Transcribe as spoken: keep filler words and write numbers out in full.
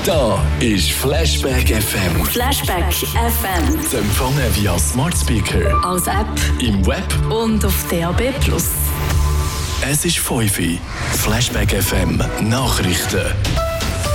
Da ist Flashback F M. Flashback F M. Zu empfangen via Smart Speaker, Als App im Web. und auf D A B plus. Es ist fünf Uhr. Flashback F M Nachrichten.